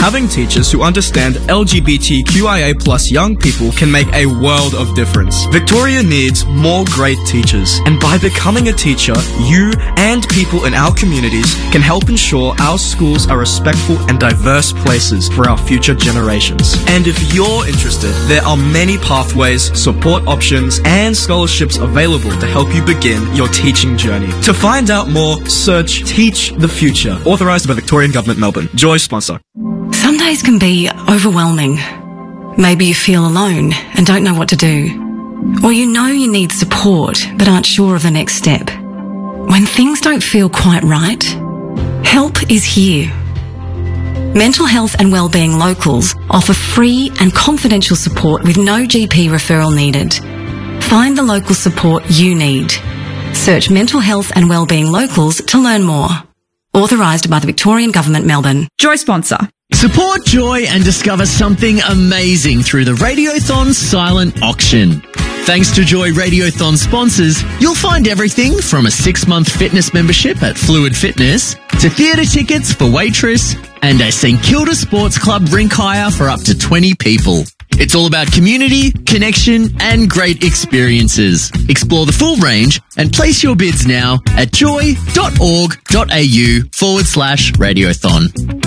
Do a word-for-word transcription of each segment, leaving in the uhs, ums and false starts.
having teachers who understand L G B T Q I A plus young people can make a world of difference. Victoria needs more great teachers, and by becoming a teacher, you and people in our communities can help ensure our schools are respectful and diverse places for our future generations. And if you're interested, there are many pathways, support options, and scholarships available to help you begin your teaching journey. To find out more, search Teach the Future, authorised by Victorian Government Melbourne. Joy sponsor. Some days can be overwhelming. Maybe you feel alone and don't know what to do. Or you know you need support but aren't sure of the next step. When things don't feel quite right, help is here. Mental Health and Wellbeing Locals offer free and confidential support with no G P referral needed. Find the local support you need. Search Mental Health and Wellbeing Locals to learn more. Authorised by the Victorian Government, Melbourne. Joy sponsor. Support Joy and discover something amazing through the Radiothon Silent Auction. Thanks to Joy Radiothon sponsors, you'll find everything from a six-month fitness membership at Fluid Fitness to theatre tickets for Waitress and a St Kilda Sports Club rink hire for up to twenty people. It's all about community, connection and great experiences. Explore the full range and place your bids now at joy.org.au forward slash radiothon.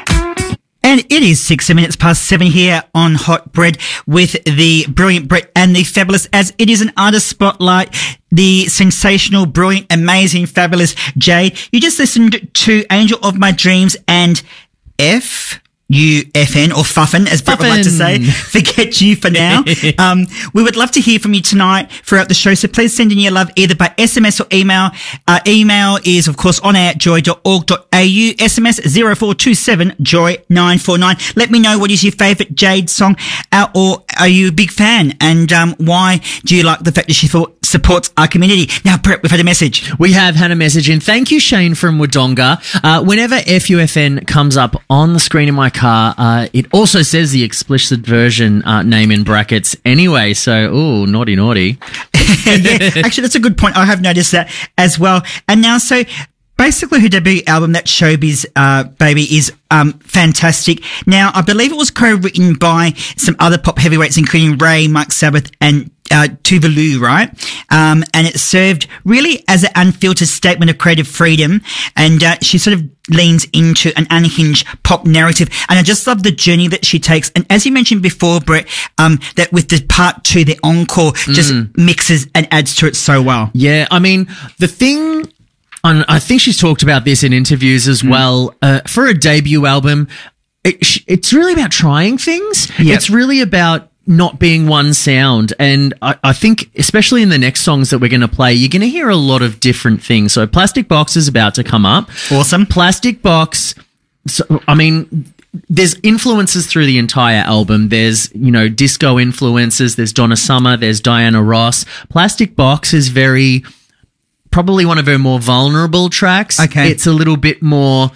And it is six minutes past seven here on Hot Bread with the brilliant Brett and the fabulous, as it is an artist spotlight, the sensational, brilliant, amazing, fabulous Jade. You just listened to Angel of My Dreams and F... U F N or Fuffin, as Brett would like to say. Forget you for now. um, we would love to hear from you tonight throughout the show, so please send in your love either by S M S or email. Our email is, of course, on air at joy dot org dot a u. S M S zero four two seven joy nine four nine. Let me know what is your favourite Jade song, uh, or are you a big fan, and um, why do you like the fact that she thought supports our community? Now, Brett, we've had a message. We have had a message in. Thank you, Shane from Wodonga. Uh, whenever F U F N comes up on the screen in my car, uh, it also says the explicit version uh, name in brackets anyway. So, ooh, naughty, naughty. Yeah, actually, that's a good point. I have noticed that as well. And now, so basically her debut album, That Showbiz uh, Baby, is um, fantastic. Now, I believe it was co-written by some other pop heavyweights, including Ray, Mark Sabbath, and Uh, Tuvalu, right? Um, and it served really as an unfiltered statement of creative freedom, and uh, she sort of leans into an unhinged pop narrative, and I just love the journey that she takes. And as you mentioned before, Brett, um, that with the part two, the encore, just mm. mixes and adds to it so well. Yeah, I mean, the thing, and I think she's talked about this in interviews as mm. well, uh, for a debut album, it, it's really about trying things. Yep. It's really about not being one sound. And I, I think, especially in the next songs that we're going to play, you're going to hear a lot of different things. So Plastic Box is about to come up. Awesome. Plastic Box, so, I mean, there's influences through the entire album. There's, you know, disco influences. There's Donna Summer. There's Diana Ross. Plastic Box is very, probably one of her more vulnerable tracks. Okay. It's a little bit more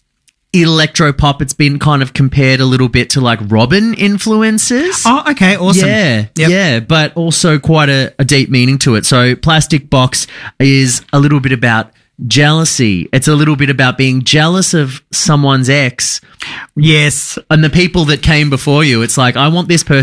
electro pop. It's been kind of compared a little bit to like Robin influences. Oh, okay, awesome. Yeah, yep. yeah, but also quite a, a deep meaning to it. So Plastic Box is a little bit about jealousy. It's a little bit about being jealous of someone's ex. Yes. And the people that came before you. It's like, I want this person